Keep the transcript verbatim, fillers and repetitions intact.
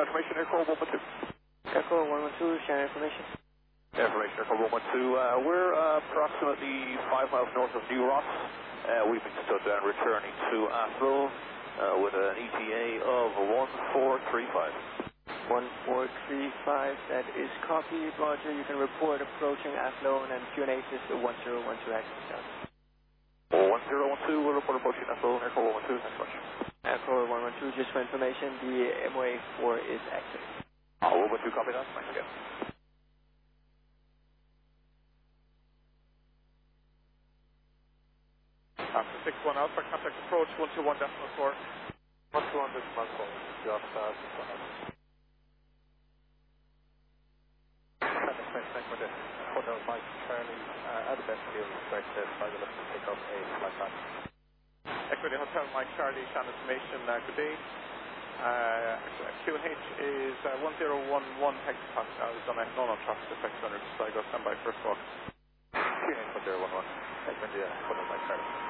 information, Aircore one one two. Aircore one one two, sharing information. Information, Aircore one one two. Uh, we're uh, approximately five miles north of New Ross. Uh, we've been stood down returning to Athlone uh, with an E T A of one four three five. one four three five, that is copy. Roger, you can report approaching Athlone and Q N A system one zero one two access. one zero one two, we'll report approaching Athlone, Aircore one one two, thanks much. Aircore one one two, just for information, the M O A four is active. Uh, one one two, copy that, thanks again. After six one Alpha, contact approach one two one decimal four. one two one decimal four, just uh, six one Alpha. Thanks, thanks for this. Hotel Mike Charlie, uh, at the best field, expect this, I will look to pick up a flight back. Equity Hotel Mike Charlie, Shannon information, uh, good day. Uh, Q H is uh, one zero one one hectopascal, is on a non-traffic effect under Sligo, stand by first walk. Q H one zero one one, Edmund, uh, Hotel Mike Charlie.